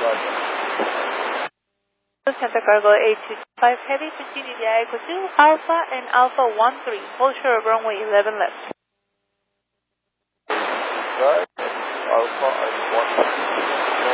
Santa Cargo 825 Heavy, continue the Echo 2, Alpha and Alpha 13, hold short of runway 11 left. Alpha and 1.